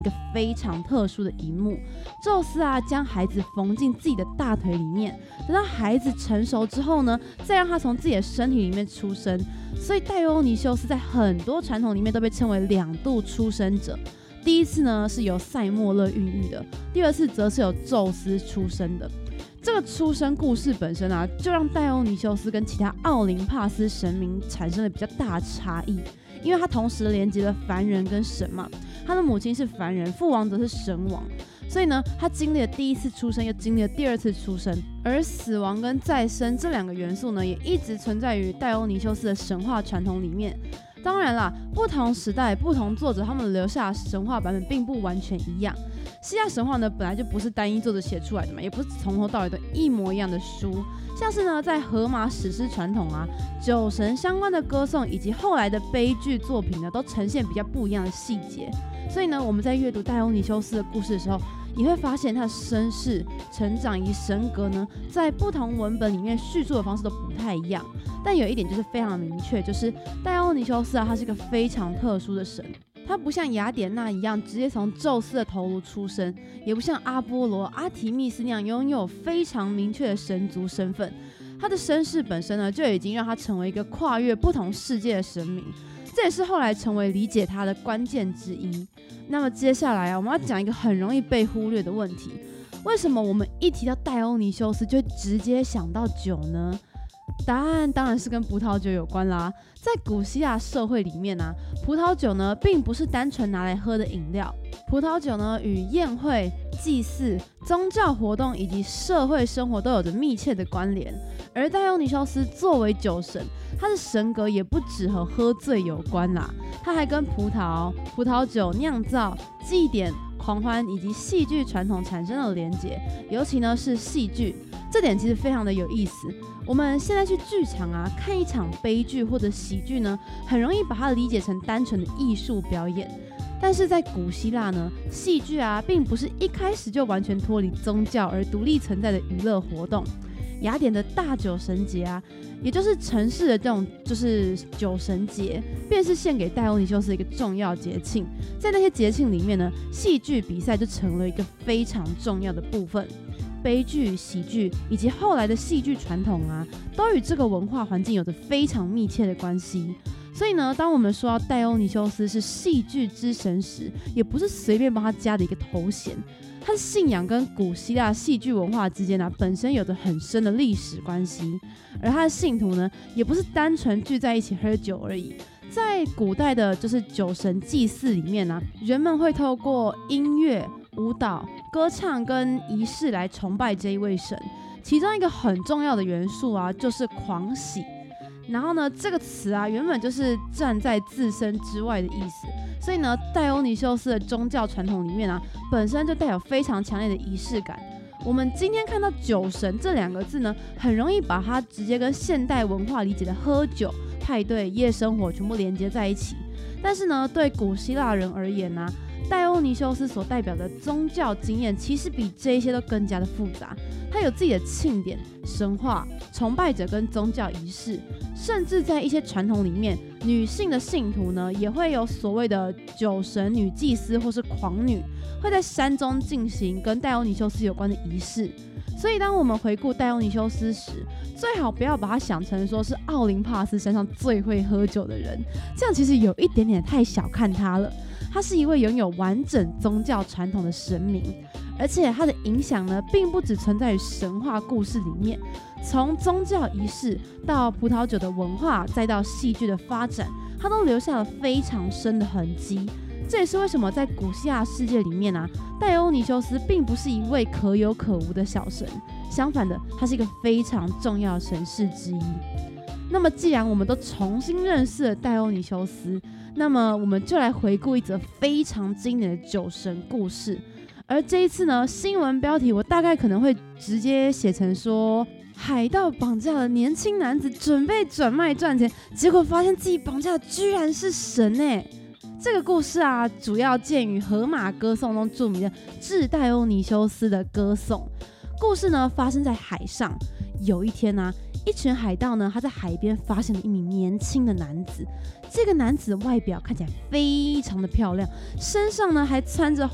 一个非常特殊的一幕，宙斯啊将孩子缝进自己的大腿里面，等到孩子成熟之后呢，再让他从自己的身体里面出生。所以戴欧尼修斯在很多传统里面都被称为2度出生者。第一次呢是由塞莫勒孕育的，第二次则是由宙斯出生的。这个出生故事本身啊，就让戴欧尼修斯跟其他奥林帕斯神明产生了比较大的差异，因为他同时连接了凡人跟神嘛。他的母亲是凡人，父王则是神王，所以呢，他经历了第一次出生，又经历了第二次出生，而死亡跟再生这2个元素呢，也一直存在于戴欧尼修斯的神话传统里面。当然啦，不同时代、不同作者他们留下的神话版本并不完全一样。希腊神话呢，本来就不是单一作者写出来的嘛，也不是从头到尾都一模一样的书。像是呢，在荷马史诗传统啊，酒神相关的歌颂以及后来的悲剧作品呢，都呈现比较不一样的细节。所以呢，我们在阅读戴欧尼修斯的故事的时候，你会发现他的身世、成长以及神格呢，在不同文本里面叙述的方式都不太一样。但有一点就是非常明确，就是戴欧尼修斯啊，他是一个非常特殊的神。他不像雅典娜一样直接从宙斯的头颅出生，也不像阿波罗、阿提密斯那样拥有非常明确的神族身份。他的身世本身呢，就已经让他成为一个跨越不同世界的神明，这也是后来成为理解他的关键之一。那么接下来啊，我们要讲一个很容易被忽略的问题：为什么我们一提到戴欧尼修斯就会直接想到酒呢？答案当然是跟葡萄酒有关啦。在古希腊社会里面啊，葡萄酒呢并不是单纯拿来喝的饮料，葡萄酒呢与宴会、祭祀、宗教活动以及社会生活都有着密切的关联。而戴欧尼修斯作为酒神，他的神格也不只和喝醉有关啦，他还跟葡萄酒酿造、祭典、狂欢以及戏剧传统产生了连结，尤其呢是戏剧，这点其实非常的有意思。我们现在去剧场啊，看一场悲剧或者喜剧呢，很容易把它理解成单纯的艺术表演。但是在古希腊呢，戏剧啊，并不是一开始就完全脱离宗教而独立存在的娱乐活动。雅典的大酒神节啊，也就是城市的这种就是酒神节，便是献给戴欧尼修斯一个重要节庆。在那些节庆里面呢，戏剧比赛就成了一个非常重要的部分。悲剧、喜剧以及后来的戏剧传统啊，都与这个文化环境有着非常密切的关系。所以呢，当我们说到戴欧尼修斯是戏剧之神时，也不是随便帮他加的一个头衔。他的信仰跟古希腊戏剧文化之间啊，本身有着很深的历史关系。而他的信徒呢，也不是单纯聚在一起喝酒而已。在古代的就是酒神祭祀里面啊，人们会透过音乐、舞蹈、歌唱跟仪式来崇拜这一位神。其中一个很重要的元素啊，就是狂喜。然后呢，这个词啊，原本就是站在自身之外的意思。所以呢，戴欧尼修斯的宗教传统里面啊，本身就带有非常强烈的仪式感。我们今天看到酒神这2个字呢，很容易把它直接跟现代文化理解的喝酒、派对、夜生活全部连接在一起。但是呢，对古希腊人而言啊，戴欧尼修斯所代表的宗教经验其实比这一些都更加的复杂。他有自己的庆典、神话、崇拜者跟宗教仪式，甚至在一些传统里面，女性的信徒呢也会有所谓的酒神女祭司或是狂女，会在山中进行跟戴欧尼修斯有关的仪式。所以当我们回顾戴欧尼修斯时，最好不要把它想成说是奥林帕斯山上最会喝酒的人，这样其实有一点点太小看他了。他是一位拥有完整宗教传统的神明，而且他的影响呢，并不只存在于神话故事里面，从宗教仪式到葡萄酒的文化，再到戏剧的发展，他都留下了非常深的痕迹。这也是为什么在古希腊世界里面啊，戴欧尼修斯并不是一位可有可无的小神，相反的，他是一个非常重要的神祇之一。那么既然我们都重新认识了戴欧尼修斯，那么我们就来回顾一则非常经典的酒神故事。而这一次呢，新闻标题我大概可能会直接写成说，海盗绑架了年轻男子，准备转卖赚钱，结果发现自己绑架的居然是神欸。这个故事啊，主要见于荷马歌颂中著名的致戴欧尼修斯的歌颂。故事呢，发生在海上。有一天啊，一群海盗呢，他在海边发现了一名年轻的男子。这个男子的外表看起来非常的漂亮，身上呢还穿着